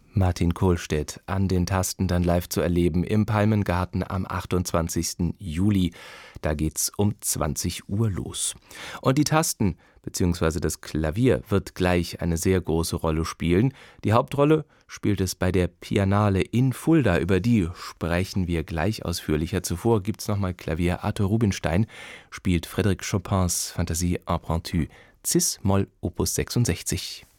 Martin Kohlstedt an den Tasten dann live zu erleben im Palmengarten am 28. Juli. Da geht's um 20 Uhr los. Und die Tasten bzw. das Klavier wird gleich eine sehr große Rolle spielen. Die Hauptrolle spielt es bei der Pianale in Fulda. Über die sprechen wir gleich ausführlicher. Zuvor gibt's nochmal Klavier. Arthur Rubinstein spielt Frédéric Chopins Fantasie Impromptue Cis-Moll Opus 66.